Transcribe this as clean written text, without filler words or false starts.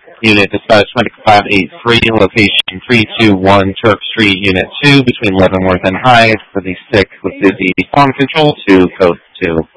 Unit dispatch medical 583, location 321 Turk Street, Unit 2, between Leavenworth and Hyde, for the sick with busy farm control to code 2.